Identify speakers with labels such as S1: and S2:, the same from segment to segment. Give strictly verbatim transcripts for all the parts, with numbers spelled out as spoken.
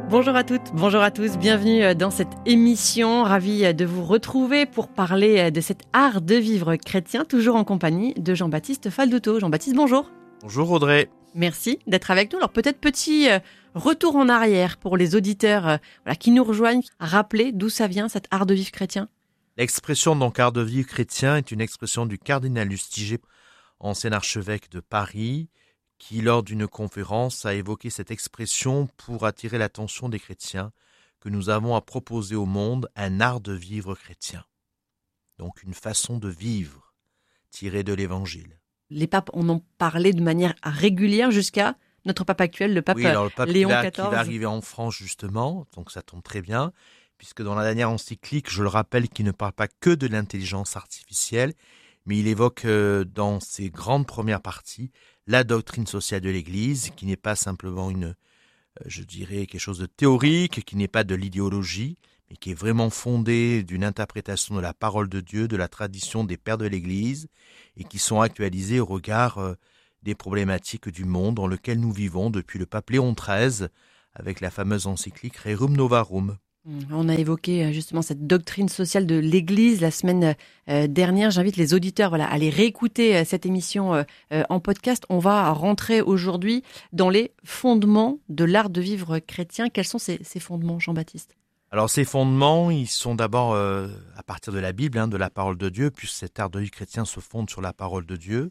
S1: Bonjour à toutes, bonjour à tous, bienvenue dans cette émission, ravi de vous retrouver pour parler de cet art de vivre chrétien, toujours en compagnie de Jean-Baptiste Falduto. Jean-Baptiste, bonjour.
S2: Bonjour Audrey.
S1: Merci d'être avec nous. Alors peut-être petit retour en arrière pour les auditeurs voilà, qui nous rejoignent, rappeler d'où ça vient cet art de vivre chrétien.
S2: L'expression donc art de vivre chrétien est une expression du cardinal Lustiger, ancien archevêque de Paris, qui, lors d'une conférence, a évoqué cette expression pour attirer l'attention des chrétiens que nous avons à proposer au monde un art de vivre chrétien. Donc une façon de vivre tirée de l'Évangile.
S1: Les papes en ont parlé de manière régulière jusqu'à notre pape actuel, le pape,
S2: oui, alors le pape
S1: Léon
S2: qui va,
S1: quatorze.
S2: qui va arriver en France justement, donc ça tombe très bien, puisque dans la dernière encyclique, je le rappelle, qu'il ne parle pas que de l'intelligence artificielle, mais il évoque euh, dans ses grandes premières parties la doctrine sociale de l'Église, qui n'est pas simplement une, euh, je dirais, quelque chose de théorique, qui n'est pas de l'idéologie, mais qui est vraiment fondée d'une interprétation de la parole de Dieu, de la tradition des pères de l'Église, et qui sont actualisées au regard euh, des problématiques du monde dans lequel nous vivons depuis le pape Léon treize, avec la fameuse encyclique Rerum Novarum.
S1: On a évoqué justement cette doctrine sociale de l'Église la semaine dernière. J'invite les auditeurs voilà, à aller réécouter cette émission en podcast. On va rentrer aujourd'hui dans les fondements de l'art de vivre chrétien. Quels sont ces, ces fondements, Jean-Baptiste ?
S2: Alors ces fondements, ils sont d'abord euh, à partir de la Bible, hein, de la parole de Dieu, puisque cet art de vivre chrétien se fonde sur la parole de Dieu.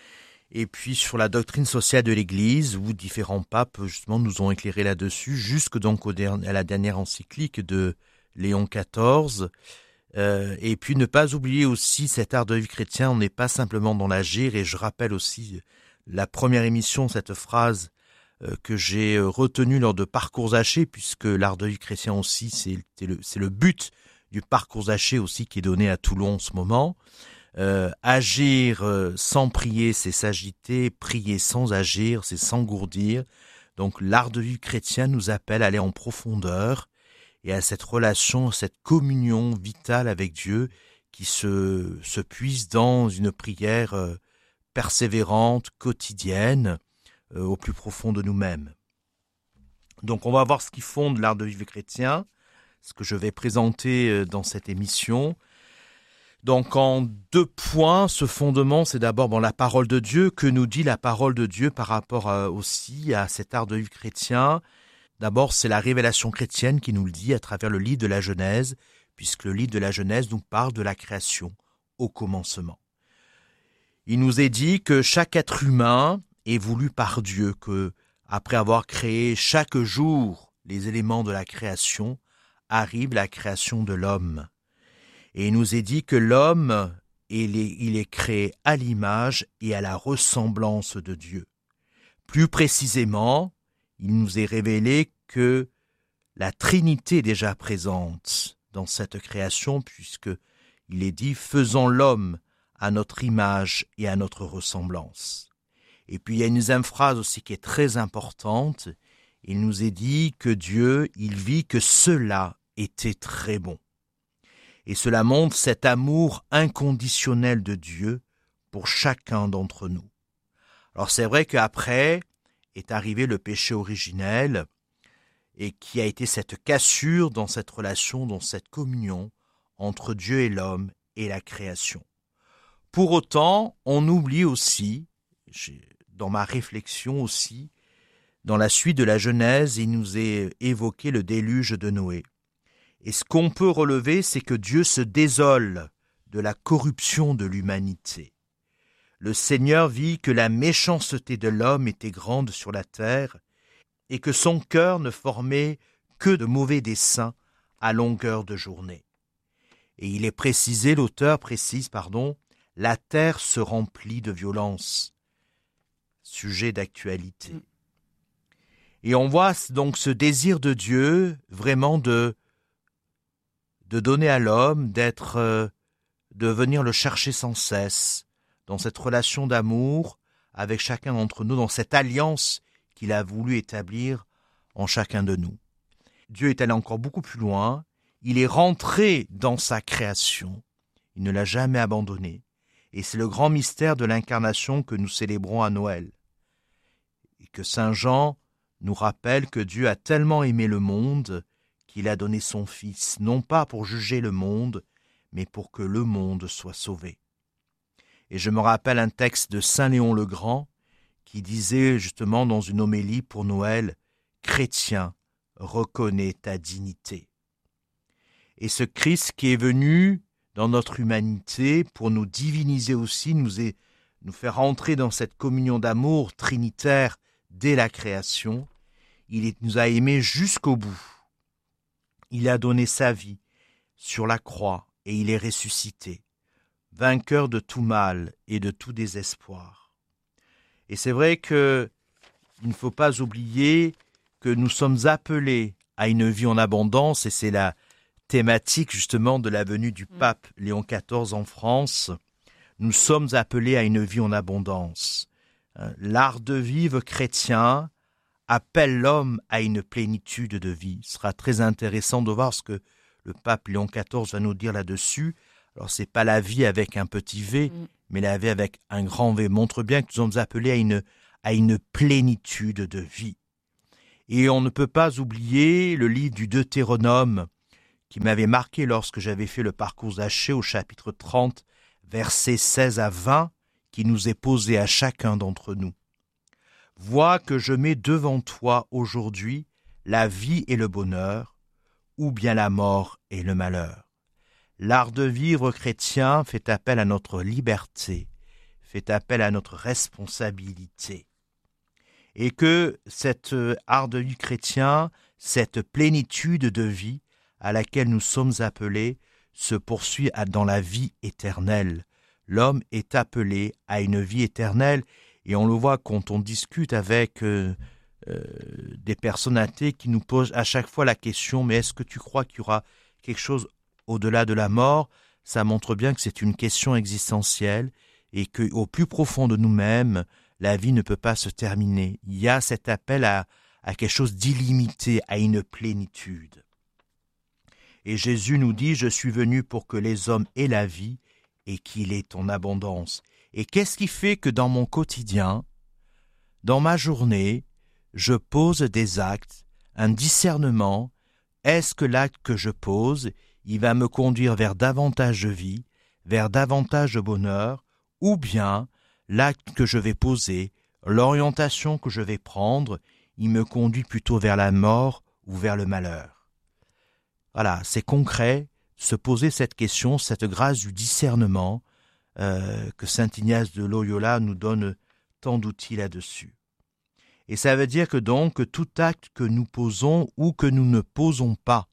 S2: Et puis sur la doctrine sociale de l'Église, où différents papes justement nous ont éclairé là-dessus, jusque donc au dernier, à la dernière encyclique de Léon quatorze. Euh, et puis ne pas oublier aussi cet art de vie chrétien, on n'est pas simplement dans l'agir, et je rappelle aussi la première émission, cette phrase euh, que j'ai retenue lors de Parcours Hachés, puisque l'art de vie chrétien aussi, c'est, c'est, le, c'est le but du Parcours Hachés aussi qui est donné à Toulon en ce moment. Euh, agir euh, sans prier, c'est s'agiter. Prier sans agir, c'est s'engourdir. Donc l'art de vivre chrétien nous appelle à aller en profondeur et à cette relation, cette communion vitale avec Dieu qui se, se puise dans une prière euh, persévérante, quotidienne, euh, au plus profond de nous-mêmes. Donc on va voir ce qui fonde l'art de vivre chrétien, ce que je vais présenter euh, dans cette émission. Donc en deux points, ce fondement, c'est d'abord bon, la parole de Dieu. Que nous dit la parole de Dieu par rapport à, aussi à cet art de vivre chrétien ? D'abord, c'est la révélation chrétienne qui nous le dit à travers le livre de la Genèse, puisque le livre de la Genèse nous parle de la création au commencement. Il nous est dit que chaque être humain est voulu par Dieu, que après avoir créé chaque jour les éléments de la création, arrive la création de l'homme. Et il nous est dit que l'homme, il est, il est créé à l'image et à la ressemblance de Dieu. Plus précisément, il nous est révélé que la Trinité est déjà présente dans cette création, puisque il est dit « faisons l'homme à notre image et à notre ressemblance ». Et puis il y a une deuxième phrase aussi qui est très importante. Il nous est dit que Dieu, il vit que cela était très bon. Et cela montre cet amour inconditionnel de Dieu pour chacun d'entre nous. Alors c'est vrai qu'après est arrivé le péché originel et qui a été cette cassure dans cette relation, dans cette communion entre Dieu et l'homme et la création. Pour autant, on oublie aussi, dans ma réflexion aussi, dans la suite de la Genèse, il nous est évoqué le déluge de Noé. Et ce qu'on peut relever, c'est que Dieu se désole de la corruption de l'humanité. Le Seigneur vit que la méchanceté de l'homme était grande sur la terre et que son cœur ne formait que de mauvais desseins à longueur de journée. Et il est précisé, l'auteur précise, pardon, la terre se remplit de violence. Sujet d'actualité. Et on voit donc ce désir de Dieu vraiment de de donner à l'homme, d'être, euh, de venir le chercher sans cesse, dans cette relation d'amour avec chacun d'entre nous, dans cette alliance qu'il a voulu établir en chacun de nous. Dieu est allé encore beaucoup plus loin, il est rentré dans sa création, il ne l'a jamais abandonné, et c'est le grand mystère de l'incarnation que nous célébrons à Noël, et que Saint Jean nous rappelle que Dieu a tellement aimé le monde qu'il a donné son Fils, non pas pour juger le monde, mais pour que le monde soit sauvé. Et je me rappelle un texte de Saint Léon le Grand qui disait justement dans une homélie pour Noël, « Chrétien, reconnais ta dignité ». Et ce Christ qui est venu dans notre humanité pour nous diviniser aussi, nous, est, nous faire entrer dans cette communion d'amour trinitaire dès la création, il est, nous a aimés jusqu'au bout. Il a donné sa vie sur la croix et il est ressuscité, vainqueur de tout mal et de tout désespoir. Et c'est vrai qu'il ne faut pas oublier que nous sommes appelés à une vie en abondance, et c'est la thématique justement de la venue du pape Léon quatorze en France. Nous sommes appelés à une vie en abondance. L'art de vivre chrétien appelle l'homme à une plénitude de vie. Ce sera très intéressant de voir ce que le pape Léon quatorze va nous dire là-dessus. Alors, c'est pas la vie avec un petit V, mm. mais la vie avec un grand V. Montre bien que nous sommes appelés à une, à une plénitude de vie. Et on ne peut pas oublier le livre du Deutéronome qui m'avait marqué lorsque j'avais fait le parcours Zaché au chapitre trente, versets seize à vingt, qui nous est posé à chacun d'entre nous. « Vois que je mets devant toi aujourd'hui la vie et le bonheur, ou bien la mort et le malheur. » L'art de vivre chrétien fait appel à notre liberté, fait appel à notre responsabilité. Et que cet art de vie chrétien, cette plénitude de vie à laquelle nous sommes appelés, se poursuit dans la vie éternelle. L'homme est appelé à une vie éternelle, et on le voit quand on discute avec euh, euh, des personnes athées qui nous posent à chaque fois la question « Mais est-ce que tu crois qu'il y aura quelque chose au-delà de la mort ?» Ça montre bien que c'est une question existentielle et qu'au plus profond de nous-mêmes, la vie ne peut pas se terminer. Il y a cet appel à, à quelque chose d'illimité, à une plénitude. Et Jésus nous dit « Je suis venu pour que les hommes aient la vie et qu'il ait en abondance. » Et qu'est-ce qui fait que dans mon quotidien, dans ma journée, je pose des actes, un discernement? Est-ce que l'acte que je pose, il va me conduire vers davantage de vie, vers davantage de bonheur, ou bien l'acte que je vais poser, l'orientation que je vais prendre, il me conduit plutôt vers la mort ou vers le malheur? Voilà, c'est concret, se poser cette question, cette grâce du discernement euh, que saint Ignace de Loyola nous donne tant d'outils là-dessus. Et ça veut dire que donc, que tout acte que nous posons ou que nous ne posons pas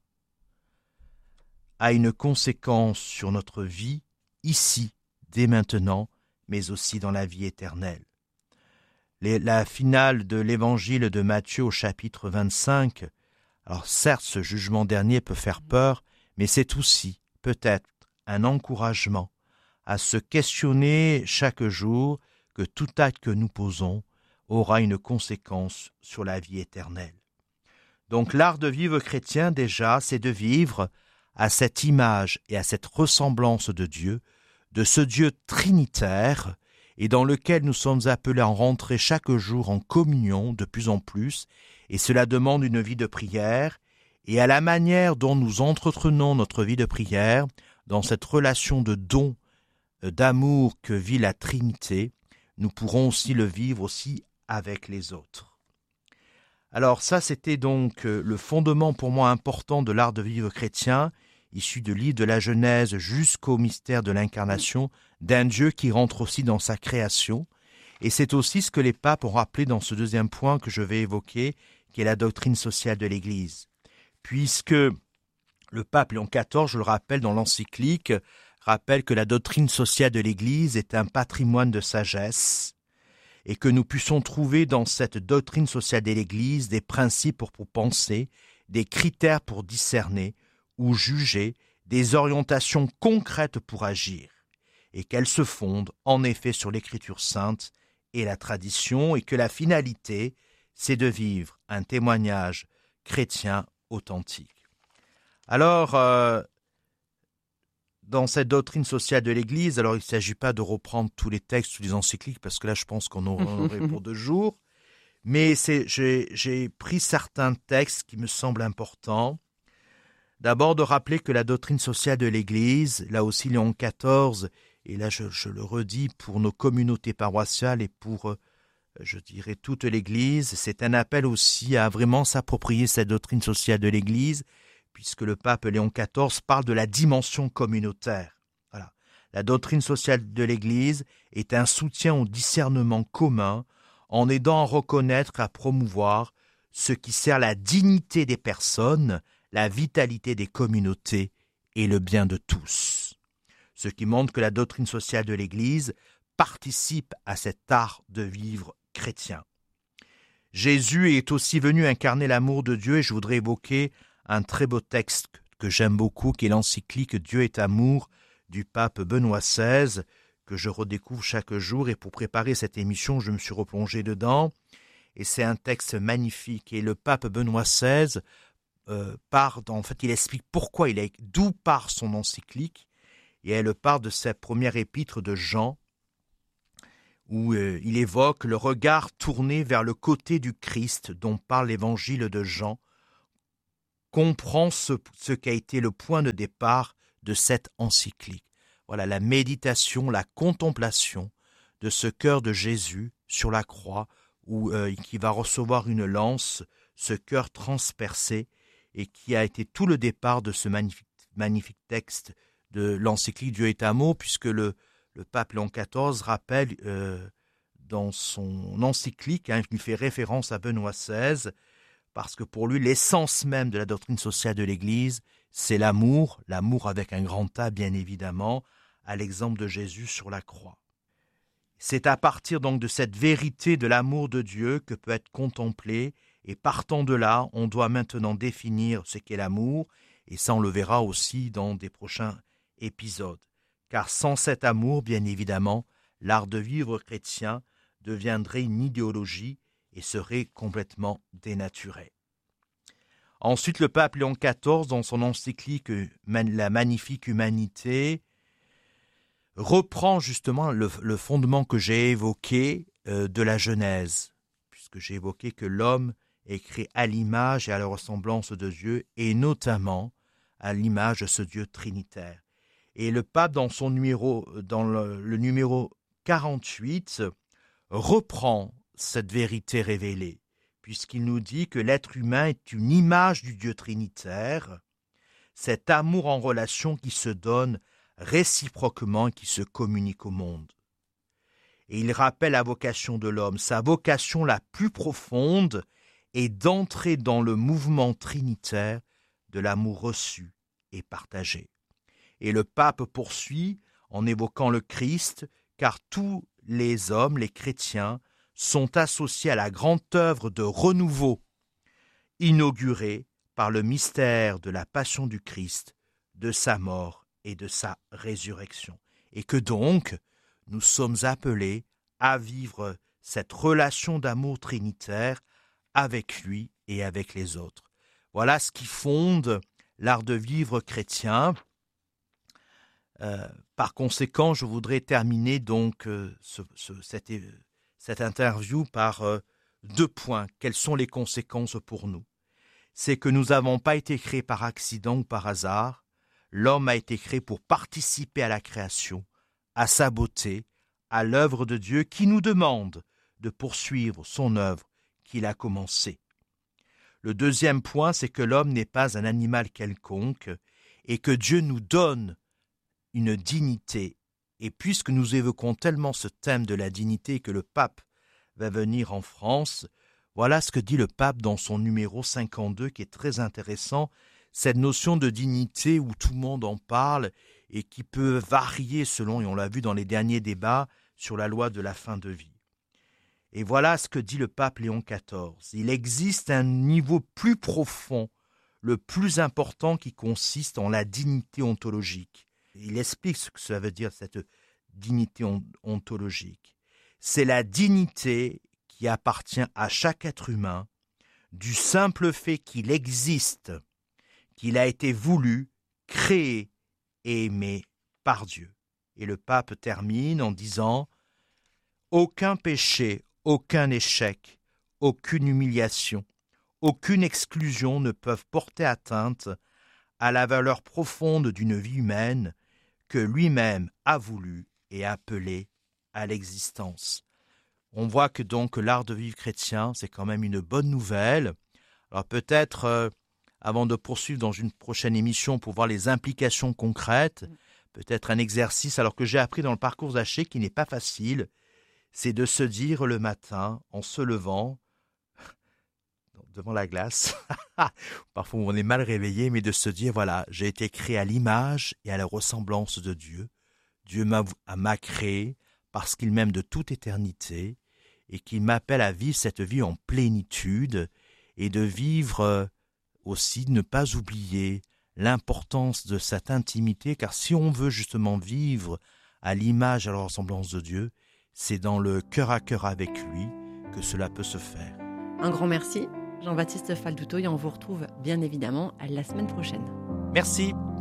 S2: a une conséquence sur notre vie, ici, dès maintenant, mais aussi dans la vie éternelle. Les, la finale de l'évangile de Matthieu au chapitre vingt-cinq, alors certes, ce jugement dernier peut faire peur, mais c'est aussi, peut-être, un encouragement à se questionner chaque jour que tout acte que nous posons aura une conséquence sur la vie éternelle. Donc l'art de vivre chrétien, déjà, c'est de vivre à cette image et à cette ressemblance de Dieu, de ce Dieu trinitaire, et dans lequel nous sommes appelés à rentrer chaque jour en communion de plus en plus, et cela demande une vie de prière, et à la manière dont nous entretenons notre vie de prière, dans cette relation de don, d'amour que vit la Trinité, nous pourrons aussi le vivre aussi avec les autres. Alors ça, c'était donc le fondement pour moi important de l'art de vivre chrétien, issu de livre de la Genèse jusqu'au mystère de l'incarnation, d'un Dieu qui rentre aussi dans sa création. Et c'est aussi ce que les papes ont rappelé dans ce deuxième point que je vais évoquer, qui est la doctrine sociale de l'Église. Puisque le pape Léon quatorze, je le rappelle dans l'encyclique, rappelle que la doctrine sociale de l'Église est un patrimoine de sagesse et que nous puissions trouver dans cette doctrine sociale de l'Église des principes pour, pour penser, des critères pour discerner ou juger, des orientations concrètes pour agir, et qu'elles se fondent en effet sur l'Écriture sainte et la tradition, et que la finalité, c'est de vivre un témoignage chrétien authentique. Alors, euh, dans cette doctrine sociale de l'Église, alors il ne s'agit pas de reprendre tous les textes, tous les encycliques, parce que là, je pense qu'on en aurait pour deux jours, Mais c'est, j'ai, j'ai pris certains textes qui me semblent importants. D'abord, de rappeler que la doctrine sociale de l'Église, là aussi Léon quatorze, et là je, je le redis pour nos communautés paroissiales et pour, je dirais, toute l'Église, c'est un appel aussi à vraiment s'approprier cette doctrine sociale de l'Église, puisque le pape Léon quatorze parle de la dimension communautaire. Voilà. La doctrine sociale de l'Église est un soutien au discernement commun, en aidant à reconnaître et à promouvoir ce qui sert la dignité des personnes, la vitalité des communautés et le bien de tous. Ce qui montre que la doctrine sociale de l'Église participe à cet art de vivre chrétien. Jésus est aussi venu incarner l'amour de Dieu et je voudrais évoquer un très beau texte que j'aime beaucoup, qui est l'encyclique « Dieu est amour » du pape Benoît seize, que je redécouvre chaque jour, et pour préparer cette émission, je me suis replongé dedans, et c'est un texte magnifique. Et le pape Benoît seize euh, part, en fait, il explique pourquoi il est, d'où part son encyclique, et elle part de sa première épître de Jean, où euh, il évoque le regard tourné vers le côté du Christ dont parle l'évangile de Jean, comprend ce, ce qu'a été le point de départ de cette encyclique. Voilà, la méditation, la contemplation de ce cœur de Jésus sur la croix, où euh, qui va recevoir une lance, ce cœur transpercé, et qui a été tout le départ de ce magnifique, magnifique texte de l'encyclique Dieu est amour, puisque le, le pape Léon quatorze rappelle euh, dans son encyclique, hein, il fait référence à Benoît seize, parce que pour lui, l'essence même de la doctrine sociale de l'Église, c'est l'amour, l'amour avec un grand A, bien évidemment, à l'exemple de Jésus sur la croix. C'est à partir donc de cette vérité de l'amour de Dieu que peut être contemplé, et partant de là, on doit maintenant définir ce qu'est l'amour, et ça on le verra aussi dans des prochains épisodes. Car sans cet amour, bien évidemment, l'art de vivre chrétien deviendrait une idéologie et serait complètement dénaturé. Ensuite, le pape Léon quatorze, dans son encyclique « La magnifique humanité », reprend justement le, le fondement que j'ai évoqué euh, de la Genèse, puisque j'ai évoqué que l'homme est créé à l'image et à la ressemblance de Dieu, et notamment à l'image de ce Dieu trinitaire. Et le pape, dans son numéro, dans le, le numéro quarante-huit, reprend cette vérité révélée, puisqu'il nous dit que l'être humain est une image du Dieu trinitaire, cet amour en relation qui se donne réciproquement et qui se communique au monde. Et il rappelle la vocation de l'homme, sa vocation la plus profonde est d'entrer dans le mouvement trinitaire de l'amour reçu et partagé. Et le pape poursuit en évoquant le Christ, car tous les hommes, les chrétiens, sont associés à la grande œuvre de renouveau inaugurée par le mystère de la passion du Christ, de sa mort et de sa résurrection. Et que donc, nous sommes appelés à vivre cette relation d'amour trinitaire avec lui et avec les autres. Voilà ce qui fonde l'art de vivre chrétien. Euh, par conséquent, je voudrais terminer donc euh, ce, ce, cette, cette interview par euh, deux points. Quelles sont les conséquences pour nous? C'est que nous n'avons pas été créés par accident ou par hasard. L'homme a été créé pour participer à la création, à sa beauté, à l'œuvre de Dieu qui nous demande de poursuivre son œuvre qu'il a commencée. Le deuxième point, c'est que l'homme n'est pas un animal quelconque et que Dieu nous donne une dignité. Et puisque nous évoquons tellement ce thème de la dignité que le pape va venir en France, voilà ce que dit le pape dans son numéro cinquante-deux qui est très intéressant, cette notion de dignité où tout le monde en parle et qui peut varier selon, et on l'a vu dans les derniers débats, sur la loi de la fin de vie. Et voilà ce que dit le pape Léon quatorze. Il existe un niveau plus profond, le plus important qui consiste en la dignité ontologique. Il explique ce que ça veut dire, cette dignité ontologique. C'est la dignité qui appartient à chaque être humain du simple fait qu'il existe, qu'il a été voulu, créé et aimé par Dieu. Et le pape termine en disant « Aucun péché, aucun échec, aucune humiliation, aucune exclusion ne peuvent porter atteinte à la valeur profonde d'une vie humaine que lui-même a voulu et appelée à l'existence. On voit que donc l'art de vivre chrétien, c'est quand même une bonne nouvelle. Alors peut-être, euh, avant de poursuivre dans une prochaine émission pour voir les implications concrètes, peut-être un exercice, alors que j'ai appris dans le parcours Zaché qui n'est pas facile, c'est de se dire le matin, en se levant, devant la glace, parfois on est mal réveillé, mais de se dire, voilà, j'ai été créé à l'image et à la ressemblance de Dieu. Dieu m'a, m'a créé parce qu'il m'aime de toute éternité et qu'il m'appelle à vivre cette vie en plénitude et de vivre aussi, ne pas oublier l'importance de cette intimité, car si on veut justement vivre à l'image et à la ressemblance de Dieu, c'est dans le cœur à cœur avec lui que cela peut se faire.
S1: Un grand merci, Jean-Baptiste Falduto, et on vous retrouve bien évidemment la semaine prochaine.
S2: Merci.